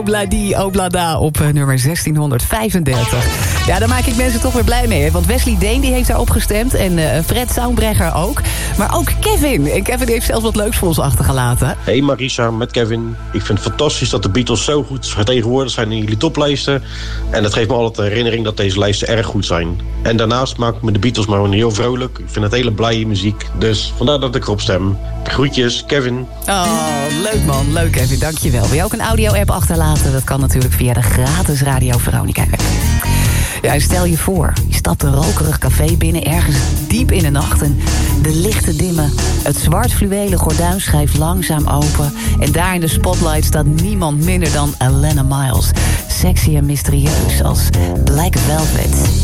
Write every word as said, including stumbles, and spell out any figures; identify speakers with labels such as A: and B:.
A: Obladi Oblada op uh, nummer zestienhonderdvijfendertig. Ja, daar maak ik mensen toch weer blij mee. Hè? Want Wesley Deen die heeft daarop gestemd. En uh, Fred Soundbrecher ook. Maar ook Kevin. En Kevin heeft zelfs wat leuks voor ons achtergelaten.
B: Hey Marisa, met Kevin. Ik vind het fantastisch dat de Beatles zo goed vertegenwoordigd zijn in jullie toplijsten. En dat geeft me altijd de herinnering dat deze lijsten erg goed zijn. En daarnaast maakt me de Beatles maar gewoon heel vrolijk. Ik vind het hele blije muziek. Dus vandaar dat ik erop stem. Groetjes, Kevin.
A: Oh, leuk man. Leuk Kevin, dankjewel. Wil je ook een audio-app achterlaten? Dat kan natuurlijk via de gratis Radio Veronica-app. Ja, stel je voor, je stapt een rokerig café binnen ergens diep in de nacht en de lichten dimmen. Het zwart fluwelen gordijn schuift langzaam open en daar in de spotlight staat niemand minder dan Alana Miles. Sexy en mysterieus als Black Velvet.